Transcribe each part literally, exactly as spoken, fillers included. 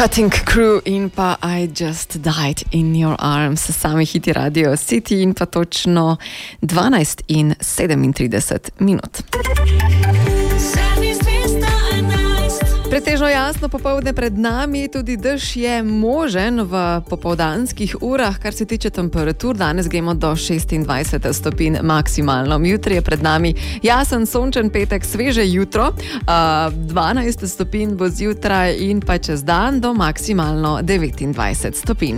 Cutting Crew in pa I Just Died in Your Arms, sami hiti Radio City in pa točno dvanajst in sedemintrideset minut. Pretežno jasno popoldne pred nami, tudi dež je možen v popoldanskih urah, kar se tiče temperatur. Danes gremo do šestindvajset stopinj maksimalno. Jutri je pred nami jasen, sončen petek, sveže jutro, dvanajst stopinj bo zjutraj in pa čez dan do maksimalno devetindvajset stopinj.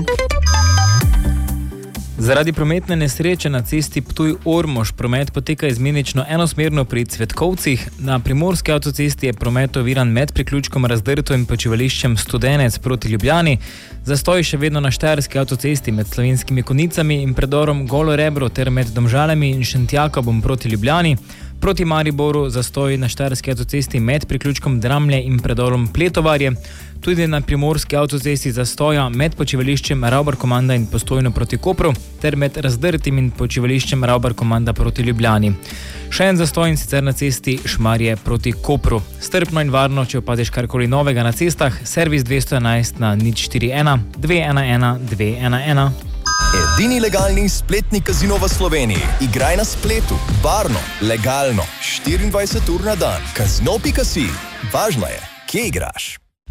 Zaradi prometne nesreče na cesti Ptuj-Ormož promet poteka izmenično enosmerno pri Cvetkovcih. Na primorski avtocesti je promet oviran med priključkom Razdrto in počivališčem Studenec proti Ljubljani. Zastoj še vedno na štajerski avtocesti med Slovenskimi Konjicami in predorom Golo Rebro ter med Domžalami in Šentjakobom proti Ljubljani. Proti Mariboru zastoj na štajerski avtocesti med priključkom Dramlje in predorom Pletovarje. Tudi na primorski avtocesti zastoja med počivališčem Ravbar-Komanda in Postojno proti Kopru ter med Razdrtim in počivališčem Ravbar-Komanda proti Ljubljani. Še en zastoj in sicer na cesti Šmarje proti Kopru. Strpno in varno, če opazиш karkoli novega na cestah, servis dvesto enajst na nič štiri ena dve ena ena dve ena ena. Edini legalni spletni kazino v Sloveniji. Igraj na spletu, varno, legalno, štiriindvajset ur na dan. Kazino pika si. Važno je, kje igraš.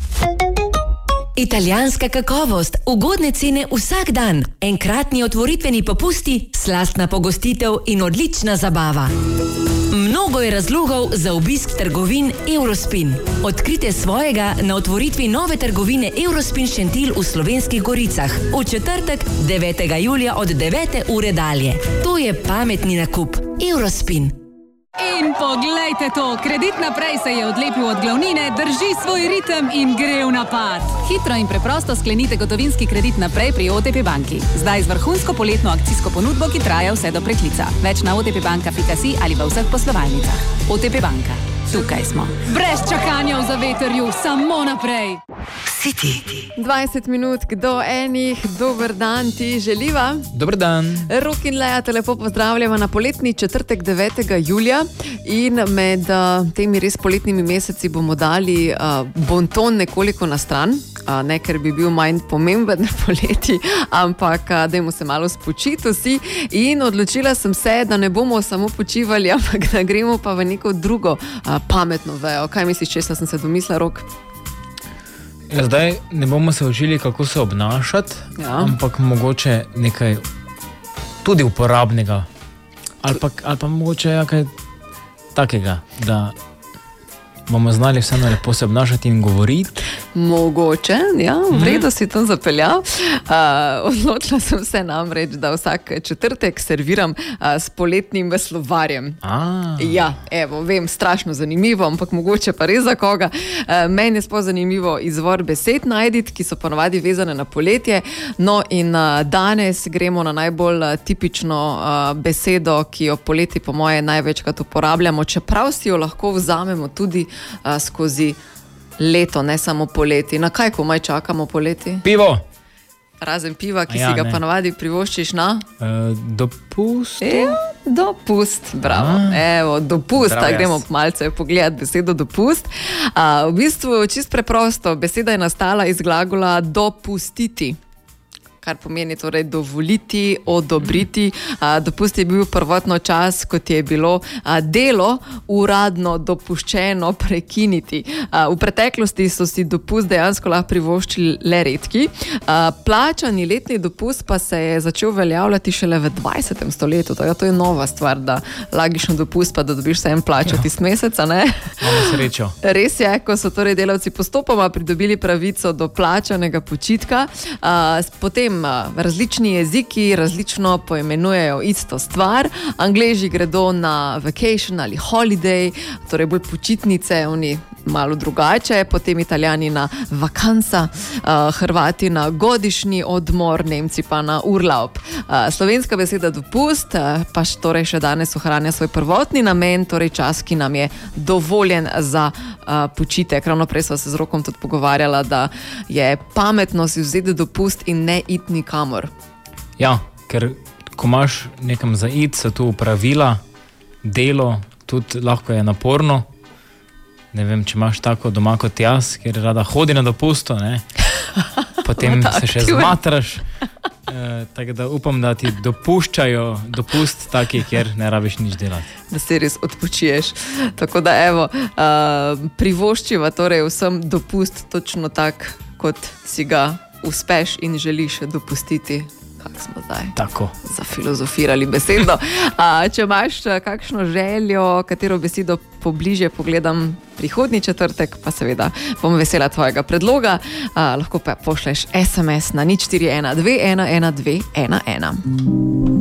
Italijanska kakovost, ugodne cene vsak dan, enkratni otvoritveni popusti, slastna pogostitev in odlična zabava. Mnogo je razlogov za obisk trgovin Eurospin. Odkrite svojega na otvoritvi nove trgovine Eurospin Šentilj v Slovenskih Goricah v četrtek devetega julija od devete ure dalje. To je pametni nakup. Eurospin. In poglejte to, Kredit Naprej se je odlepil od glavnine, drži svoj ritem in gre v napad. Hitro in preprosto sklenite gotovinski kredit naprej pri O T P banki. Zdaj z vrhunsko poletno akcijsko ponudbo, ki traja vse do preklica. Več na o t p banka pika si ali v vseh poslovalnicah. O T P banka. Tukaj smo. Brez čakanja v zavetrju, samo naprej. City. dvajset minut do enih, dober dan ti želiva. Dober dan. Rok in Leja te lepo pozdravljamo na poletni četrtek devetega julija in med uh, temi res poletnimi meseci bomo dali uh, bonton nekoliko na stran, uh, ne ker bi bil manj pomemben na poleti, ampak uh, dajmo se malo spočiti vsi in odločila sem se, da ne bomo samo počivali, ampak da gremo pa v neko drugo uh, pametno vejo. Kaj misliš, česa sem se domislila, Rok? Ja, zdaj ne bomo se učili, kako se obnašati, ja. Ampak mogoče nekaj tudi uporabnega. Ali pa, ali pa mogoče nekaj takega, da bomo znali vseeno lepo se obnašati in govoriti. Mogoče, ja, v redu si to zapeljal. Uh, odločila sem se namreč, da vsak četrtek serviram uh, s poletnim veslovarjem. A. Ja, evo, vem, strašno zanimivo, ampak mogoče pa res za koga. Uh, meni je sploh zanimivo izvor besed najditi, ki so ponovadi vezane na poletje. No in uh, danes gremo na najbolj uh, tipično uh, besedo, ki jo poleti po moje največkrat uporabljamo, čeprav si jo lahko vzamemo tudi uh, skozi leto, ne samo poleti. Na kaj komaj čakamo poleti? Pivo. Razen piva, ki ja, si ga ne. pa navadi privoščiš na? Uh, dopust. Evo, dopust, bravo. A. Evo, dopust, Bravo, gremo jaz. malce pogledati besedo dopust. A, v bistvu, čist preprosto, beseda je nastala iz glagola dopustiti, kar pomeni torej dovoliti, odobriti. A, dopust je bil prvotno čas, kot je bilo a, delo uradno dopuščeno prekiniti. A, v preteklosti so si dopust dejansko lahko privoščili le redki. A, plačani letni dopust pa se je začel veljavljati šele v dvajsetem stoletju. To je, to je nova stvar, da lagiš na dopust, pa da dobiš se en plačati s meseca, ne? Imamo srečo. Res je, ko so torej delavci postopoma pridobili pravico do plačanega počitka, a, potem različni jeziki različno poimenujejo isto stvar. Angleži gredo na vacation ali holiday, torej bolj počitnice, oni malo drugače, potem Italijani na vakansa, uh, Hrvati na godišnji odmor, Nemci pa na urlaub. Uh, slovenska beseda dopust uh, pa š, torej še danes ohranja svoj prvotni namen, torej čas, ki nam je dovoljen za uh, počitek. Ravno prej sva se z Rokom tudi pogovarjala, da je pametno si vzeti dopust in ne iti nikamor. Ja, ker ko imaš nekam za iti, so tu pravila, delo, tudi lahko je naporno. Ne vem, če imaš tako doma kot jaz, ker rada hodi na dopusto, ne? potem se še zmatraš. Uh, tako da upam, da ti dopuščajo dopust taki, kjer ne rabiš nič delati. Da se res odpočiješ. Tako da evo, uh, privoščiva torej vsem dopust točno tak, kot si ga uspeš in želiš dopustiti. Kako smo zdaj Tako. zafilozofirali besedo. A, če imaš kakšno željo, katero besedo pobliže pogledam prihodnji četrtek, pa seveda bom vesela tvojega predloga. A, lahko pa pošleš es em es na nič štiri ena dve ena ena dve ena ena.